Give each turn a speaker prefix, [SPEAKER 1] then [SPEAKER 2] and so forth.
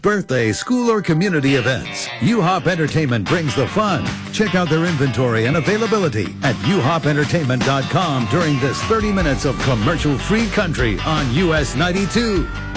[SPEAKER 1] birthday, school, or community events. U-Hop Entertainment brings the fun. Check out their inventory and availability at uhopentertainment.com during this 30 minutes of commercial-free country on US 92.